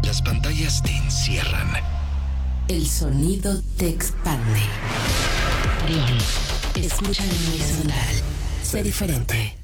las pantallas te encierran. El sonido te expande. Escucha el Unison. Sé diferente.